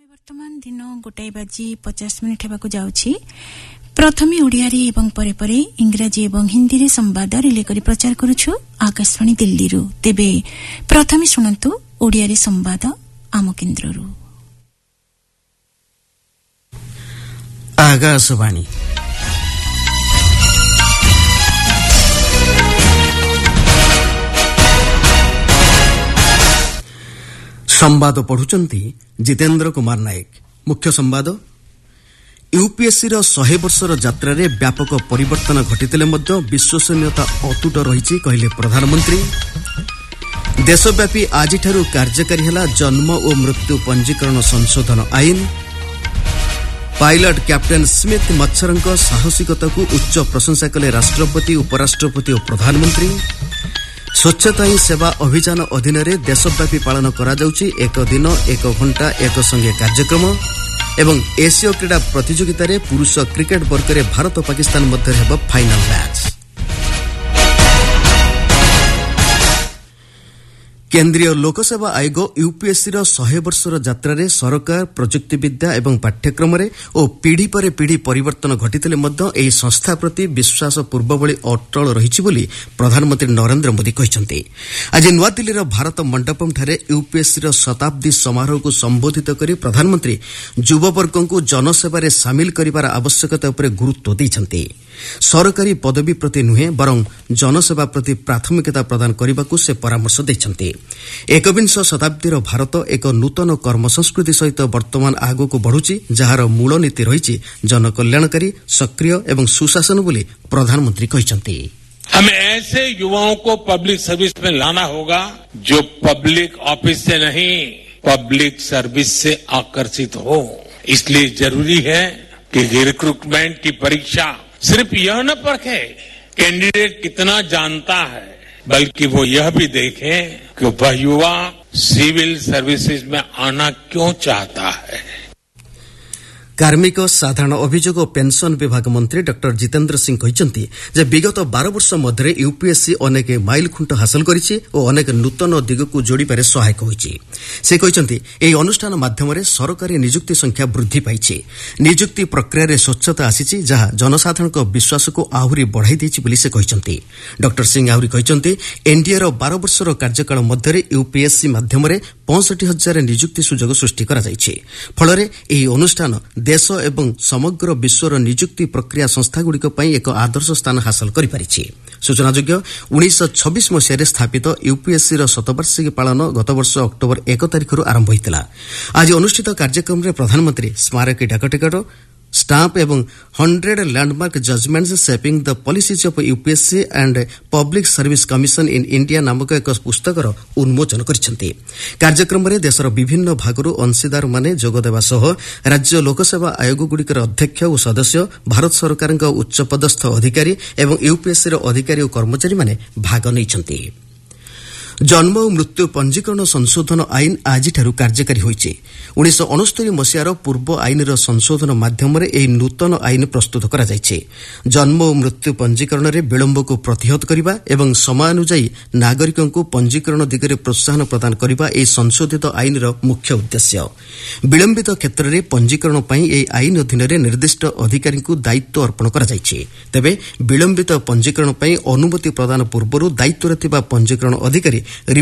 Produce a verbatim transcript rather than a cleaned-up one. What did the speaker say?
वर्तमान दिन गोटाए बाजी पचास मिनिट हेबाकु जाउछि। प्रथमे ओडियारे एवं परे परे इंग्राजी एवं हिंदी रे संवाद रिले करी प्रचार करूछु आकाशवाणी दिल्ली रु। तेबे प्रथमे सुनंतु ओडियारे संवाद आम केन्द्ररु। आकाशवाणी संवाद पढ़ुचंती जितेंद्र कुमार नायक। मुख्य संवाद यूपीएससी रो सौ वर्षर यात्रा रे व्यापक परिवर्तन घटितिले मध्य विश्वसनीयता अतुट रहिछि कहले प्रधानमंत्री। देशव्यापी आजिठारु कार्यकारी हला जन्म और मृत्यु पंजीकरण संशोधन आईन। पायलट कैप्टेन स्मिथ मच्छरंक साहसिकता को उच्च प्रशंसा कले राष्ट्रपति, उपराष्ट्रपति और प्रधानमंत्री। स्वच्छता ही सेवा अभियान अधीन रे देशव्यापी पालन करा जाउछि एक दिन एक घंटा एक संगे कार्यक्रम। एवं एशिया क्रीड़ा प्रतियोगिता रे पुरुष क्रिकेट वर्ग रे भारत पाकिस्तान मध्य हेब फाइनल मैच। केंद्रीय लोकसेवा आयोग यूपीएससी रो सौ वर्षर यात्रा रे सरकार प्रजुक्ति विद्या एवं पाठ्यक्रम रे और पीढ़ी पर पीढ़ी परिवर्तन घटितिले मध्य एही संस्था प्रति विश्वास पूर्वभଳି अटल रहिछि बोली प्रधानमंत्री नरेंद्र मोदी कहिसंती। आज नुआ दिल्ली रो भारत मंडपम ठारे यूपीएससी रो शताब्दी समारोह को संबोधित करी प्रधानमंत्री युववर्ग को जनसेवा रे शामिल करिवार आवश्यकता उपरे गुरुत्व दैछंती। सरकारी पदवी प्रति नुहे बरं जनसेवा प्रति प्राथमिकता प्रदान करने से परामर्श दैछंती। एकविंश शताब्दीर भारत एक नूतन कर्म संस्कृति सहित वर्तमान आगक बढ़ुछि जार मूल नीति रहिछि जनकल्याणकारी सक्रिय एवं सुशासन बोली प्रधानमंत्री कहिसंती। हमें ऐसे युवाओं को पब्लिक सर्विस में लाना होगा जो पब्लिक ऑफिस से नहीं पब्लिक सर्विस से आकर्षित हो। इसलिए जरूरी है कि रिक्रूटमेंट की परीक्षा सिर्फ यह न परखे कैंडिडेट कितना जानता है, बल्कि वो यह भी देखे कि वह युवा सिविल सर्विसेज में आना क्यों चाहता है। कार्मिक साधारण अभियोग और पेंशन विभाग मंत्री डॉक्टर जितेंद्र सिंह कहिसंती जे विगत बारह वर्ष मध्य यूपीएससी अनेक माइल खुंट हासिल करिछि और अनेक नूतन दिग को जोड़िबारे सहायक होइछि। से कहिसंती एही अनुष्ठान माध्यम रे सरकारी नियुक्ति संख्या वृद्धि पाइछि। नियुक्ति प्रक्रिया रे स्वच्छता आसीछि जहा जनसाधारण को विश्वास को आहुरी बढ़ाई दैछि बोली से कहिसंती। डॉक्टर सिंह आहुरी कहिसंती एनडीए रो बारह वर्षर कार्यकाल मध्य यूपीएससी माध्यम रे पैंसठ हजार नियुक्ति सुजोग सृष्टि करा जाइछि। फलरे एही अनुष्ठान देश एवं समग्र विश्वर नियुक्ति प्रक्रिया संस्थागुड़िक एक आदर्श स्थान हासिल करिपारिछि। सूचनायोग्य उन्नीस सौ छब्बीस मसीह स्थापित यूपीएससी रो शतवार्षिकी पालन गत वर्ष अक्टोबर एक तारिख रु आरंभ होइतिला। आज अनुष्ठित कार्यक्रम रे प्रधानमंत्री स्मारकी डाकटिकट स्टाम्प एवं hundred landmark judgments shaping the policies of UPSC and public service commission in India नामक एक पुस्तकर उन्मोचन करिसेंती। कार्यक्रम रे देशर विभिन्न भागरु अंशीदार माने जोग देबा सह राज्य लोकसेवा आयोग गुड़िकर अध्यक्ष और सदस्य, भारत सरकार उच्च पदस्थ अधिकारी एवं यूपीएससी रो अधिकारी और कर्मचारी माने भाग नैछंती। जन्म और मृत्यु पंजीकरण संशोधन आईन आजिठारु कार्यकारी होइछि। उन्नीस सौ अणस्तरी मसीहार पूर्व आईन संशोधन माध्यम एही नूतन आईन प्रस्तुत करा जाइछि। जन्म और मृत्यु पंजीकरण रे विलंब को प्रतिहत करिबा एवं समयानुଯାयी नागरिकों को पंजीकरण दिगरे प्रोत्साहन प्रदान करिबा एही संशोधित आईन रो मुख्य उद्देश्य। विलंबित क्षेत्र रे पंजीकरण पई एही आईन अधीन रे निर्दिष्ट अधिकारी को दायित्व अर्पण करा जाइछि। तेबे विलंबित पंजीकरण पई अनुमति प्रदान पूर्वरु दायित्व रे थिबा पंजीकरण अधिकारी